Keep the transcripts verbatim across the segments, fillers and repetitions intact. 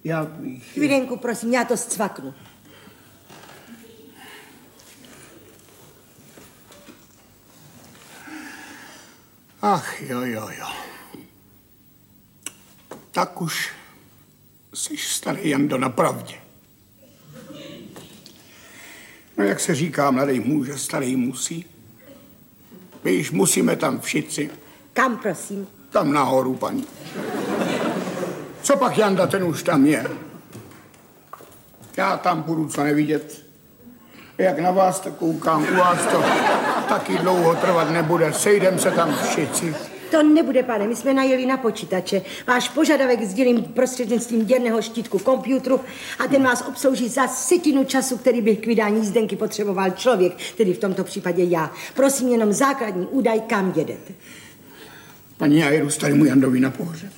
Já bych... Chvílenku, prosím, já to zcvaknu. Ach, jo, jo, jo. Tak už jsi starý Jando na pravdě. No jak se říká, mladý muže, starý musí. My již musíme tam všichni. Kam, prosím? Tam nahoru, paní. Co pak Janda, ten už tam je. Já tam budu co nevidět. Jak na vás to koukám, u vás to taky dlouho trvat nebude. Sejdem se tam všichni. To nebude, pane, my jsme najeli na počítače. Váš požadavek sdělím prostřednictvím děrného štítku komputru a ten vás obslouží za setinu času, který bych k vydání jízdenky potřeboval člověk, tedy v tomto případě já. Prosím jenom základní údaj, kam jedete. Paní, já jedu starému Jandovi na pohřeb.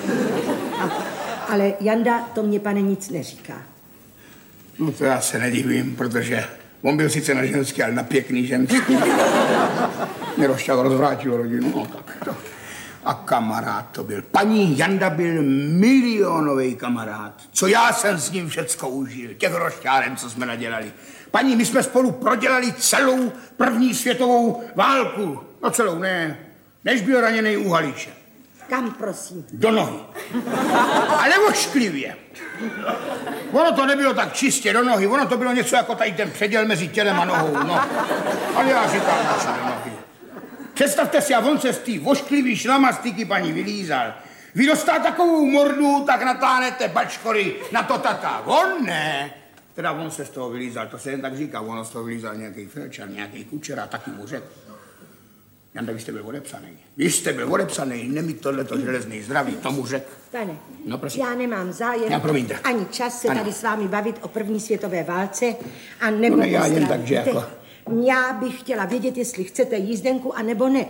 Ale Janda to mě, pane, nic neříká. No to já se nedivím, protože on byl sice na ženský, ale na pěkný ženský. Mě rozšťal, rozvrátil rodinu, no tak to. A kamarád to byl. Paní Janda byl milionový kamarád. Co já jsem s ním všecko užil, těch rozšťáren, co jsme nadělali. Paní, my jsme spolu prodělali celou první světovou válku. No celou, ne, než byl raněný u Haliče. Kam, prosím? Do nohy. Ale ošklivě. Ono to nebylo tak čistě do nohy, ono to bylo něco jako tady ten předěl mezi tělem a nohou, no. Ale já říkám, naši do nohy. Představte si, a on se z té ošklivý šlamastiky paní vylízal. Vy dostal takovou mordu, tak natáhnete bačkory na to tata. On ne. Teda on se z toho vylízal, to se jen tak říká, on z toho vylízal nějaký felčar, nějaký kučera, taky mu řekl. Janda, vy jste byl odepsaný. Vy jste byl odepsaný, nemít tohleto železný zdraví, tomu řek. Pane, no, já nemám zájem, já, promiňte. ani čas se ano. tady s vámi bavit o první světové válce a nebo... No ne, já jen tak, že jako... Já bych chtěla vědět, jestli chcete jízdenku, anebo ne.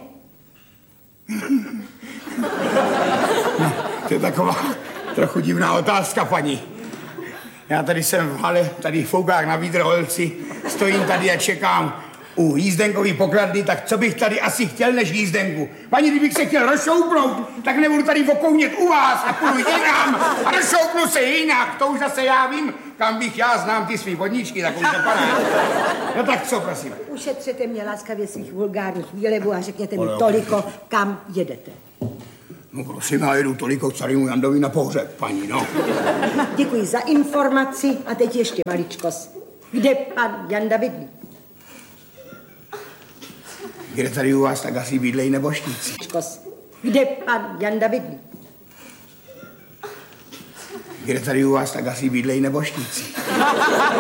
No, to je taková trochu divná otázka, paní. Já tady jsem v hale, tady v Fougách na Vídrholci, stojím tady a čekám u jízdenkový pokladny, tak co bych tady asi chtěl než jízdenku? Paní, kdybych se chtěl rozšoupnout, tak nebudu tady okounět u vás a půjdu jinam a rozšoupnu se jinak. To už zase já vím, kam bych já znám ty svý vodničky, tak už nepadá. No tak co, prosím? Ušetřete mě laskavě svých vulgárních výlevů a řekněte mi toliko, kam jedete. No prosím, já jedu toliko k carému Jandovi na pohřeb, paní, no. Děkuji za informaci a teď ještě maličkost. Kde pan Janda bydlí? Kde tady u vás, tak asi bydlej neboštníci. Kde pan Janda bydlí? Kde tady u vás, tak asi bydlej neboštníci.